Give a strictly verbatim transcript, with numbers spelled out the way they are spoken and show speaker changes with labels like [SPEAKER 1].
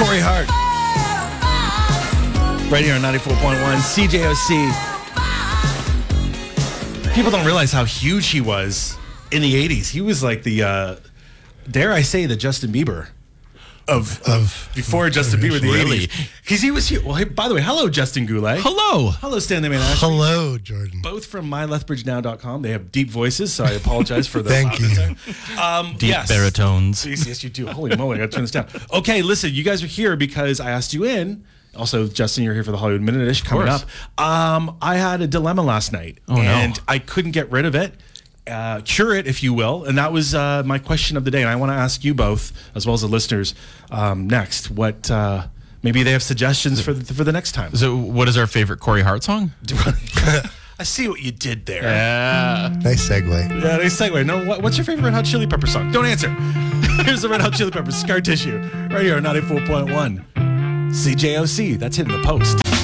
[SPEAKER 1] Corey Hart. Right here on ninety-four point one C J O C. People don't realize how huge he was in the eighties. He was like the, uh, dare I say, the Justin Bieber of, of before Justin Bieber, the
[SPEAKER 2] really?
[SPEAKER 1] eighties. Because he was here. Well, hey, by the way, hello, Justin Goulet.
[SPEAKER 2] Hello.
[SPEAKER 1] Hello, Stanley Man Ashley.
[SPEAKER 3] Hello, Jordan.
[SPEAKER 1] Both from my lethbridge now dot com. They have deep voices, so I apologize for the
[SPEAKER 3] Thank you.
[SPEAKER 1] there. Um,
[SPEAKER 2] Deep
[SPEAKER 1] yes.
[SPEAKER 2] baritones.
[SPEAKER 1] Yes, yes, you do. Holy moly, I got to turn this down. Okay, listen, you guys are here because I asked you in. Also, Justin, you're here for the Hollywood Minute-ish coming up. Um, I had a dilemma last night,
[SPEAKER 2] Oh, no.
[SPEAKER 1] and I couldn't get rid of it. Uh, cure it, if you will. And that was uh, my question of the day. And I want to ask you both, as well as the listeners, um, next. What uh, maybe they have suggestions for the, for the next time.
[SPEAKER 2] So, what is our favorite Corey Hart song?
[SPEAKER 1] I see what you did there.
[SPEAKER 2] Yeah.
[SPEAKER 3] Nice segue.
[SPEAKER 1] Yeah, nice segue. No, what, what's your favorite Red Hot Chili Pepper song? Don't answer. Here's the Red Hot Chili Peppers, Scar Tissue, right here on ninety-four point one C J O C. That's hitting the post.